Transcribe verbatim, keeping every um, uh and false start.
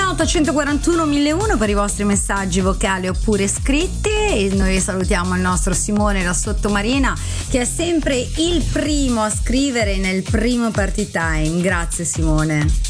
ottocentquarantuno mille uno per i vostri messaggi vocali oppure scritti, e noi salutiamo il nostro Simone la Sottomarina, che è sempre il primo a scrivere nel primo party time. Grazie Simone.